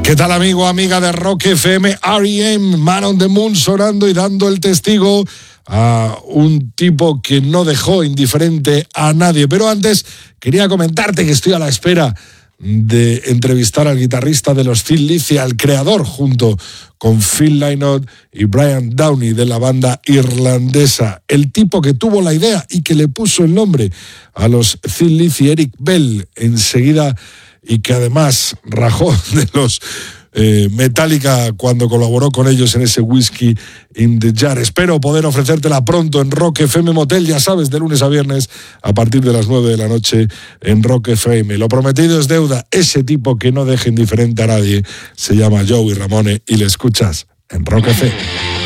¿Qué tal, amigo, amiga de Rock FM? R.E.M., Man on the Moon, sonando y dando el testigo a un tipo que no dejó indiferente a nadie. Pero antes quería comentarte que estoy a la espera de entrevistar al guitarrista de los Thin Lizzy, al creador, junto con Phil Lynott y Brian Downey, de la banda irlandesa. El tipo que tuvo la idea y que le puso el nombre a los Thin Lizzy, Eric Bell, enseguida, y que además rajó de los Metallica cuando colaboró con ellos en ese Whiskey in the Jar. Espero poder ofrecértela pronto en Rock FM Motel, ya sabes, de lunes a viernes a partir de las 9 de la noche en Rock FM. Lo prometido es deuda. Ese tipo que no deja indiferente a nadie se llama Joey Ramone y le escuchas en Rock FM.